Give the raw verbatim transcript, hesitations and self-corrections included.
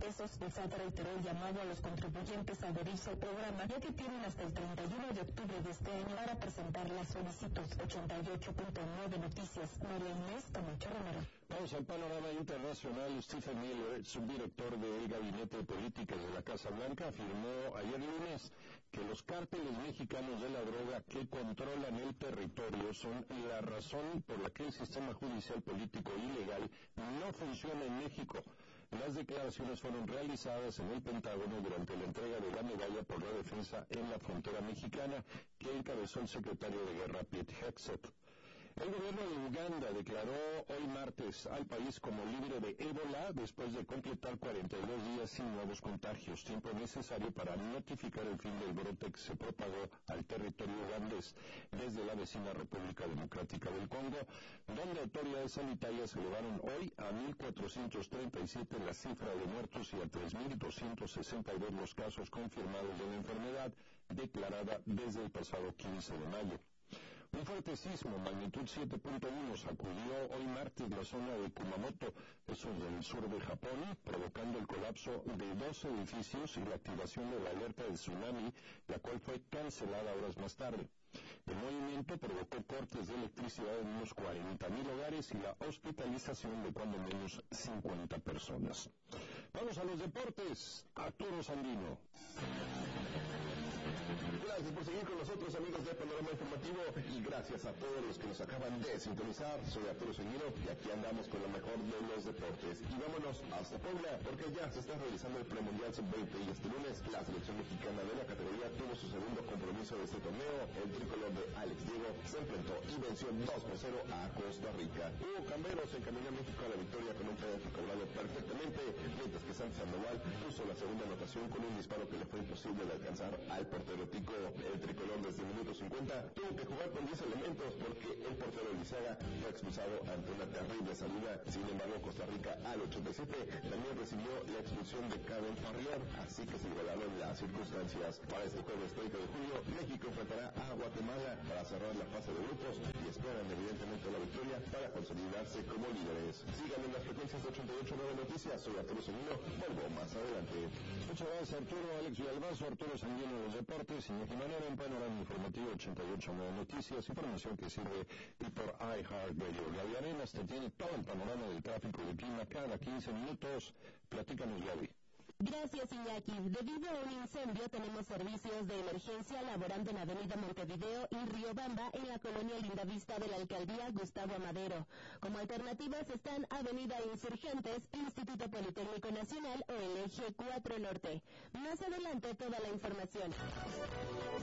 pesos. El S A T reiteró el llamado a los contribuyentes a adherirse al programa, ya que tienen hasta el treinta y uno de octubre de este año para presentar la solicitud. ochenta y ocho punto nueve Noticias, María Inés Camacho Romero. Vamos al panorama internacional. Stephen Miller, subdirector del Gabinete de Políticas de la Casa Blanca, afirmó ayer lunes que los cárteles mexicanos de la droga que controlan el territorio son la razón por la que el sistema judicial político ilegal no funciona en México. Las declaraciones fueron realizadas en el Pentágono durante la entrega de la medalla por la defensa en la frontera mexicana que encabezó el secretario de Guerra Pete Hegseth. El gobierno de Uganda declaró hoy martes al país como libre de ébola después de completar cuarenta y dos días sin nuevos contagios, tiempo necesario para notificar el fin del brote que se propagó al territorio ugandés desde la vecina República Democrática del Congo, donde autoridades sanitarias elevaron hoy a mil cuatrocientos treinta y siete la cifra de muertos y a tres mil doscientos sesenta y dos los casos confirmados de la enfermedad declarada desde el pasado quince de mayo. Un fuerte sismo, magnitud siete punto uno, sacudió hoy martes la zona de Kumamoto, eso es del sur de Japón, provocando el colapso de dos edificios y la activación de la alerta de tsunami, la cual fue cancelada horas más tarde. El movimiento provocó cortes de electricidad en unos cuarenta mil hogares y la hospitalización de cuando menos cincuenta personas. Vamos a los deportes. Arturo Sandino. Gracias por seguir con nosotros, amigos de Panorama Informativo, y gracias a todos los que nos acaban de sintonizar. Soy Arturo Seguino y aquí andamos con lo mejor de los deportes. Y vámonos hasta Puebla, porque ya se está realizando el premundial sub veinte y este lunes la selección mexicana de la categoría tuvo su segundo compromiso de este torneo. El tricolor de Alex Diego se enfrentó y venció dos por cero a Costa Rica. Hugo Cambero se encaminó a México a la victoria con un penalti cobrado perfectamente, mientras que Santos Sandoval puso la segunda anotación con un disparo que le fue imposible de alcanzar al portero tico. El tricolor desde el minuto cincuenta tuvo que jugar con diez elementos porque el portero Lizaga fue expulsado ante una terrible salida. Sin embargo, Costa Rica al ochenta y siete también recibió la expulsión de Kevin Farrier, así que se igualaron las circunstancias. Para este jueves treinta de julio, México enfrentará a Guatemala para cerrar la fase de grupos y esperan evidentemente la victoria para consolidarse como líderes. Sigan en las frecuencias de ochenta y ocho punto nueve Noticias. Soy Arturo Seguino, vuelvo más adelante. Muchas gracias, Arturo. Alex Villalbazo, Arturo Sanguino de los deportes, y de manera en Panorama Informativo ochenta y ocho punto nueve Noticias, información que sirve y por iHeartRadio. Gaby Arenas te tiene todo el panorama del tráfico y el clima cada quince minutos. Platícanos, Gaby. Gracias, Iñaki. Debido a un incendio, tenemos servicios de emergencia laborando en Avenida Montevideo y Riobamba en la colonia Lindavista de la Alcaldía Gustavo Amadero. Como alternativas están Avenida Insurgentes, Instituto Politécnico Nacional o el Eje cuatro Norte. Más adelante, toda la información.